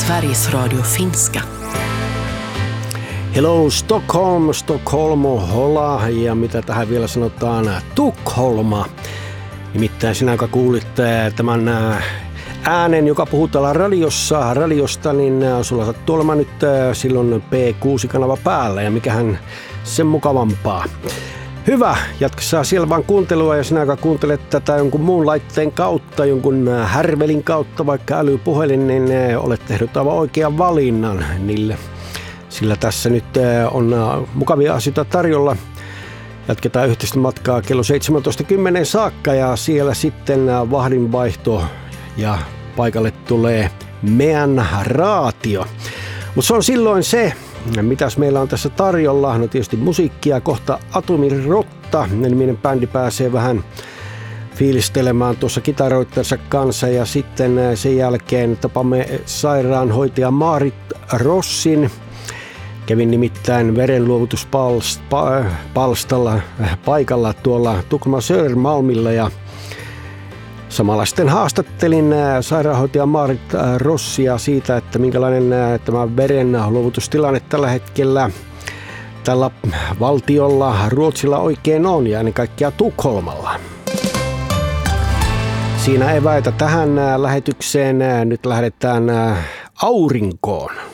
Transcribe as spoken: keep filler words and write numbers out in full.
Sveriges Radio finska. Hello Stockholm, Stockholm, hola ja mitä tähän vielä sanotaan, Tukholma. Nimittäin sinä, joka kuulit tämän äänen, joka puhuu täällä radiossa, radiosta, niin sulla sattuu olemaan nyt silloin P kuusi kanava päällä ja mikähän sen mukavampaa. Hyvä, jatkaa siellä vaan kuuntelua ja sinä, joka kuuntelet tätä jonkun muun laitteen kautta, jonkun härvelin kautta, vaikka älypuhelin, niin olet tehnyt aivan oikean valinnan niille. Sillä tässä nyt on mukavia asioita tarjolla. Jatketaan yhteistä matkaa kello seitsemäntoista kymmenen saakka ja siellä sitten vahdinvaihto ja paikalle tulee meidän raatio. Mutta se on silloin se, mitäs meillä on tässä tarjolla. No tietysti musiikkia, kohta Atomin Rotta, niminen bändi pääsee vähän fiilistelemään tuossa kitaroittensa kanssa ja sitten sen jälkeen tapamme sairaanhoitaja Maarit Rossin. Kävin nimittäin verenluovutuspalstalla paikalla tuolla Tukholman Södermalmilla ja samalla sitten haastattelin sairaanhoitaja Maarit Rossia siitä, että minkälainen tämä verenluovutustilanne tällä hetkellä tällä valtiolla Ruotsilla oikein on ja ennen kaikkea Tukholmalla. Siinä eväitä tähän lähetykseen. Nyt lähdetään aurinkoon.